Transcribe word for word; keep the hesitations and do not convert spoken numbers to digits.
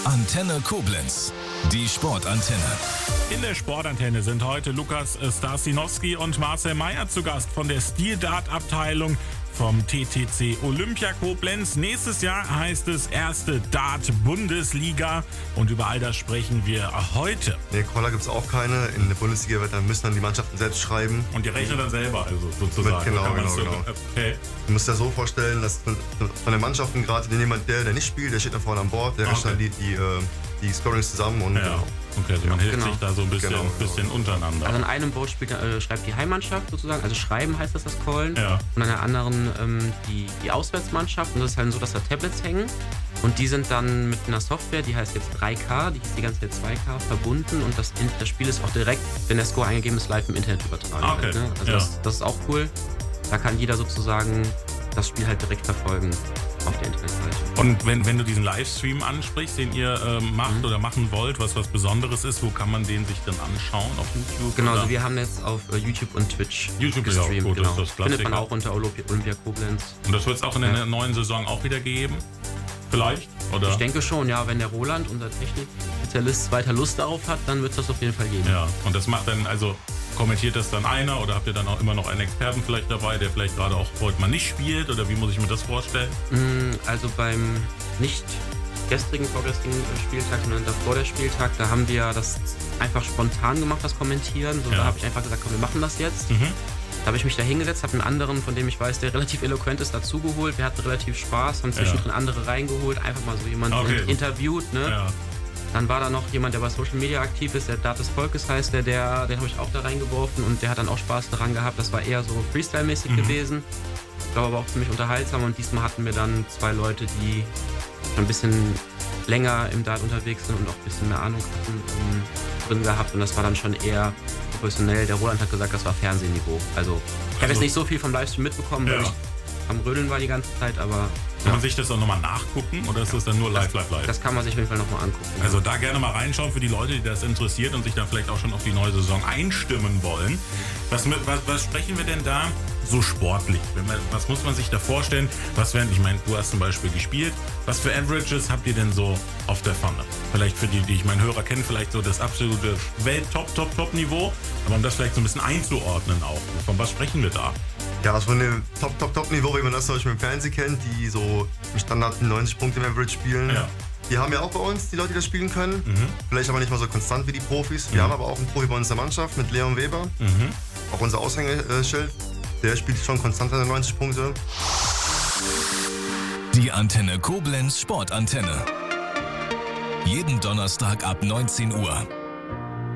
Antenne Koblenz, die Sportantenne. In der Sportantenne sind heute Lukas Starsinowski und Marcel Meyer zu Gast von der Steel-Dart-Abteilung vom T T C Olympia Koblenz. Nächstes Jahr heißt es erste Dart-Bundesliga und über all das sprechen wir heute. Nee, Caller gibt es auch keine. In der Bundesliga wird dann müssen dann die Mannschaften selbst schreiben. Und die rechnen dann selber, also sozusagen. Mit, genau, genau, so, genau. Okay. Du musst dir so vorstellen, dass von, von den Mannschaften gerade jemand, der, der nicht spielt, der steht da vorne an Bord, der rechnet Okay. dann die, die, die Scorings zusammen und Ja. genau. Okay, also man hilft Genau. sich da so ein bisschen, Genau, genau. bisschen untereinander. Also an einem Boot spielt, äh, schreibt die Heimmannschaft sozusagen, also schreiben heißt das das Callen. Ja. Und an der anderen ähm, die, die Auswärtsmannschaft. Und das ist halt so, dass da Tablets hängen. Und die sind dann mit einer Software, die heißt jetzt drei K, die hieß die ganze Zeit zwei K, verbunden. Und das, das Spiel ist auch direkt, wenn der Score eingegeben ist, live im Internet übertragen. Okay. Halt, ne? Also Ja. das, das ist auch cool. Da kann jeder sozusagen das Spiel halt direkt verfolgen auf der Internetseite. Und wenn, wenn du diesen Livestream ansprichst, den ihr ähm, macht Mhm. oder machen wollt, was was Besonderes ist, wo kann man den sich dann anschauen? Auf YouTube? Genau, oder? also wir haben jetzt auf äh, YouTube und Twitch YouTube ist auch gestreamt. gut, das genau. ist das Findet man Klassiker. auch unter Olympia, Olympia Koblenz. Und das wird es auch in der Ja. neuen Saison auch wieder geben? Vielleicht? Oder? Ich denke schon, ja, wenn der Roland, unser Technik-Spezialist, weiter Lust darauf hat, dann wird es das auf jeden Fall geben. Ja, und das macht dann, also kommentiert das dann einer oder habt ihr dann auch immer noch einen Experten vielleicht dabei, der vielleicht gerade auch heute mal nicht spielt oder wie muss ich mir das vorstellen? Mm, Also beim nicht gestrigen, vorgestrigen Spieltag, sondern davor der Spieltag, da haben wir das einfach spontan gemacht, das Kommentieren. So, Ja. Da habe ich einfach gesagt, komm, wir machen das jetzt. Mhm. Da habe ich mich da hingesetzt, habe einen anderen, von dem ich weiß, der relativ eloquent ist, dazugeholt. Wir hatten relativ Spaß, haben zwischendrin andere reingeholt, einfach mal so jemanden Okay, so. interviewt. Ne? Ja. Dann war da noch jemand, der bei Social Media aktiv ist, der Dart des Volkes heißt, der, der den habe ich auch da reingeworfen und der hat dann auch Spaß daran gehabt. Das war eher so Freestyle-mäßig Mhm. gewesen. Ich glaube aber auch ziemlich unterhaltsam und diesmal hatten wir dann zwei Leute, die schon ein bisschen länger im Dart unterwegs sind und auch ein bisschen mehr Ahnung hatten um, drin gehabt und das war dann schon eher professionell. Der Roland hat gesagt, das war Fernsehniveau. Also ich habe Also- jetzt nicht so viel vom Livestream mitbekommen, weil Ja. ich am Rödeln war die ganze Zeit, aber Kann man sich das auch nochmal nachgucken oder ist das dann nur live, live, live? das kann man sich auf jeden Fall nochmal angucken. Also da gerne mal reinschauen für die Leute, die das interessiert und sich dann vielleicht auch schon auf die neue Saison einstimmen wollen. Was, mit- was, was sprechen wir denn da so sportlich? Wenn man, was muss man sich da vorstellen? Was wären, ich meine, du hast zum Beispiel gespielt. Was für Averages habt ihr denn so auf der Pfanne? Vielleicht für die, die ich meinen Hörer kennen, vielleicht so das absolute Welt-Top-Top-Top-Niveau. Aber um das vielleicht so ein bisschen einzuordnen auch. Von was sprechen wir da? Ja, also von dem Top, Top, Top-Niveau, wie man das zum Beispiel im Fernsehen kennt, die so im Standard neunzig Punkte im Average spielen. Ja. Die haben wir auch bei uns, die Leute, die das spielen können. Mhm. Vielleicht aber nicht mal so konstant wie die Profis. Wir Mhm. haben aber auch einen Profi bei uns in der Mannschaft mit Leon Weber. Mhm. Auch unser Aushängeschild. Der spielt schon konstant seine neunzig Punkte. Die Antenne Koblenz Sportantenne. Jeden Donnerstag ab neunzehn Uhr.